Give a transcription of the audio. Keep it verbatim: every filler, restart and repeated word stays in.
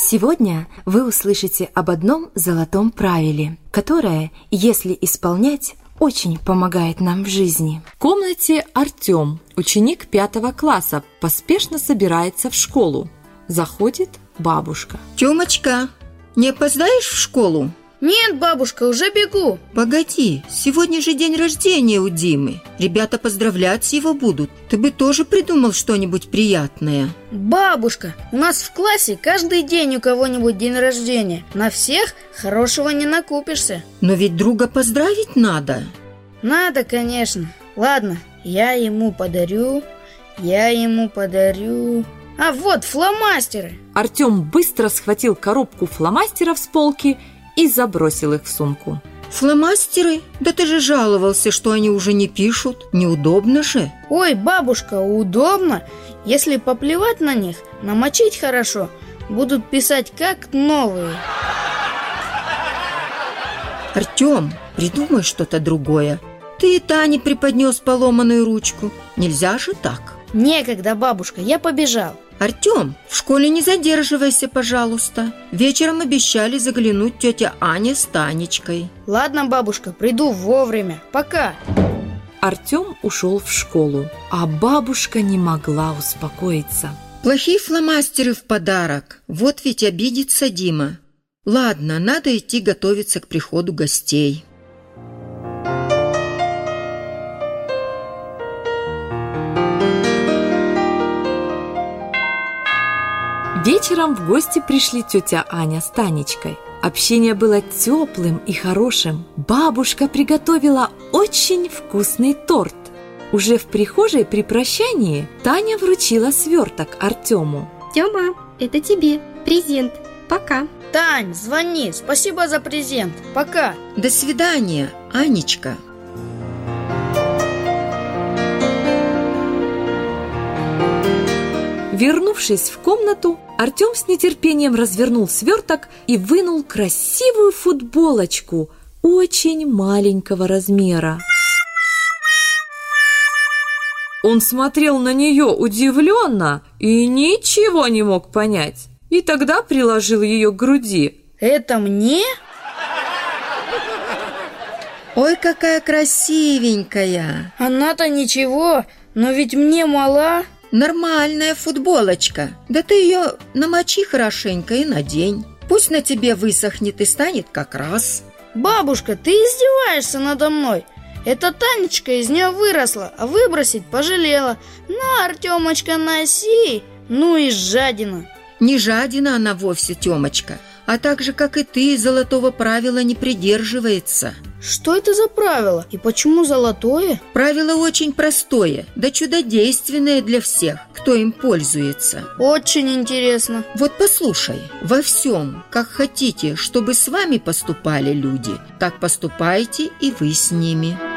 Сегодня вы услышите об одном золотом правиле, которое, если исполнять, очень помогает нам в жизни. В комнате Артем, ученик пятого класса, поспешно собирается в школу. Заходит бабушка. Тёмочка, не опоздаешь в школу? Нет, бабушка, уже бегу. Погоди, сегодня же день рождения у Димы. Ребята поздравлять его будут. Ты бы тоже придумал что-нибудь приятное. Бабушка, у нас в классе каждый день у кого-нибудь день рождения. На всех хорошего не накупишься. Но ведь друга поздравить надо. Надо, конечно. Ладно, я ему подарю, я ему подарю... А вот фломастеры. Артем быстро схватил коробку фломастеров с полки и забросил их в сумку. Фломастеры? Да ты же жаловался, что они уже не пишут. Неудобно же. Ой, бабушка, удобно. Если поплевать на них, намочить хорошо, будут писать как новые. Артем, придумай что-то другое. Ты и Тане преподнес поломанную ручку. Нельзя же так. Некогда, бабушка, я побежал. Артем, в школе не задерживайся, пожалуйста. Вечером обещали заглянуть тетя Аня с Танечкой. Ладно, бабушка, приду вовремя. Пока. Артем ушел в школу, а бабушка не могла успокоиться. Плохие фломастеры в подарок. Вот ведь обидится Дима. Ладно, надо идти готовиться к приходу гостей. Вечером в гости пришли тетя Аня с Танечкой. Общение было теплым и хорошим. Бабушка приготовила очень вкусный торт. Уже в прихожей при прощании Таня вручила сверток Артему. Тёма, это тебе презент. Пока. Тань, звони. Спасибо за презент. Пока. До свидания, Анечка. Вернувшись в комнату, Артем с нетерпением развернул сверток и вынул красивую футболочку очень маленького размера. Он смотрел на нее удивленно и ничего не мог понять. И тогда приложил ее к груди. Это мне? Ой, какая красивенькая. Она-то ничего, но ведь мне мала. Нормальная футболочка. Да ты ее намочи хорошенько и надень. Пусть на тебе высохнет и станет как раз. Бабушка, ты издеваешься надо мной. Эта Танечка из нее выросла, а выбросить пожалела. На, Артемочка, носи. Ну и жадина. Не жадина она вовсе, Тёмочка, а так же, как и ты, золотого правила не придерживается. Что это за правило? И почему золотое? Правило очень простое, да чудодейственное для всех, кто им пользуется. Очень интересно. Вот послушай, во всем, как хотите, чтобы с вами поступали люди, так поступайте и вы с ними.